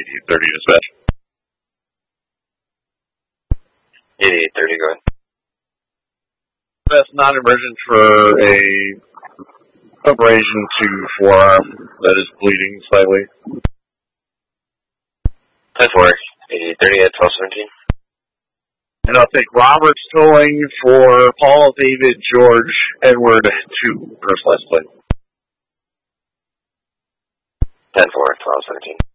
8830 dispatch. 8830, go ahead. That's non-emergent for a abrasion to forearm that is bleeding slightly. 10-4, 8830 at 1217. And I'll take Robert Towing for Paul, David, George, Edward, 2, first last plate. 10-4, 1217.